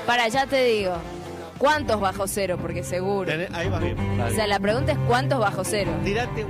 Para, ya te digo. ¿Cuántos bajo cero? Porque seguro. Ahí va bien. O sea, la pregunta es ¿cuántos bajo cero? Tirate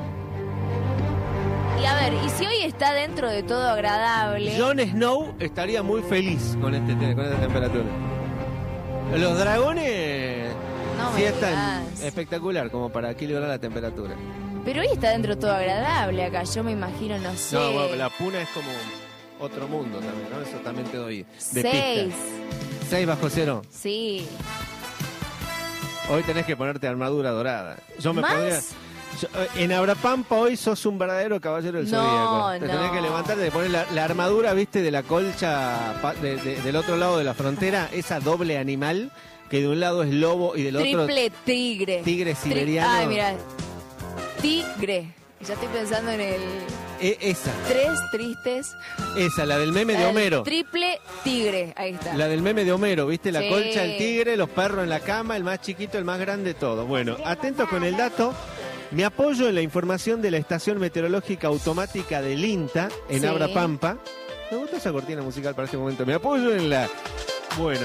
Y a ver, ¿y si hoy está dentro de todo agradable? Jon Snow estaría muy feliz con esta temperatura. Los dragones No sí me están digas. espectacular como para equilibrar la temperatura. Pero hoy está dentro de todo agradable acá. Yo me imagino, no sé. No, bueno, la puna es como otro mundo también, ¿no? Eso también te doy de 6. pista. 6 bajo cero. Sí. Hoy tenés que ponerte armadura dorada. Yo me ¿Más? podría... en Abrapampa hoy sos un verdadero caballero del No, Zodíaco. Te tenés no. que levantar, de poner la armadura, viste, de la colcha del otro lado de la frontera, esa doble animal, que de un lado es lobo y del otro Triple tigre. tigre siberiano. Ay, mira. Tigre. Ya estoy pensando en el... Esa, Tres tristes. la del meme de El Homero. Triple tigre. Ahí está. La del meme de Homero, ¿viste? La Sí. colcha, el tigre, los perros en la cama, el más chiquito, el más grande, todo. Bueno, atentos con el dato. Me apoyo en la información de la Estación Meteorológica Automática del INTA, en Sí. Abrapampa. Me gusta esa cortina musical para este momento. Me apoyo en la... Bueno,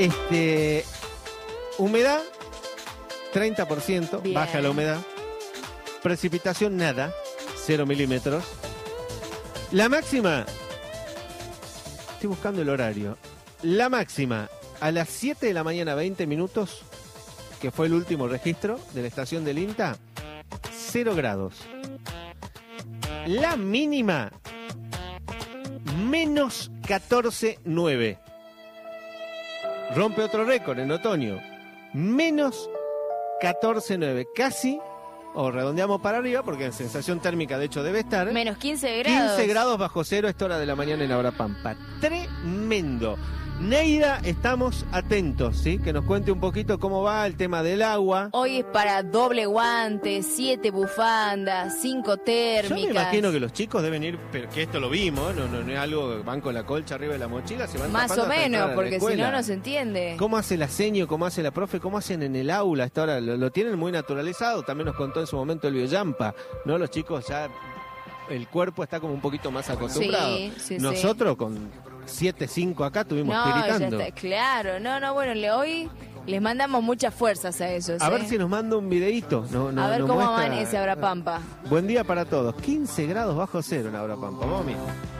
humedad, 30%, Bien. baja la humedad. Precipitación, nada, 0 milímetros. La máxima... Estoy buscando el horario. La máxima, a las 7 de la mañana, 20 minutos, que fue el último registro de la estación del INTA, 0 grados. La mínima, menos 14,9. Rompe otro récord en otoño. Menos 14,9. Casi, o redondeamos para arriba, porque en sensación térmica de hecho debe estar. Menos 15 grados. 15 grados bajo cero a esta hora de la mañana en Abrapampa. Tremendo. Neida, estamos atentos, ¿sí? Que nos cuente un poquito cómo va el tema del agua. Hoy es para doble guante, 7 bufandas, 5 Yo térmicas. me imagino que los chicos deben ir, pero que esto lo vimos, no es algo que van con la colcha arriba de la mochila, se van Más tapando o hasta entrar menos, a la porque si escuela. no, no se entiende. ¿Cómo hace la seño, cómo hace la profe, cómo hacen en el aula a esta hora? Lo tienen muy naturalizado, también nos contó en su momento el Yampa, ¿no? Los chicos ya, el cuerpo está como un poquito más acostumbrado. Sí. Nosotros con 7-5 acá estuvimos No, ya tiritando. está, claro. No, bueno, hoy les mandamos muchas fuerzas a ellos. A ver si nos manda un videíto. A ver nos cómo muestra. amanece Abrapampa. Buen día para todos. 15 grados bajo cero en Abrapampa. Vamos, mira.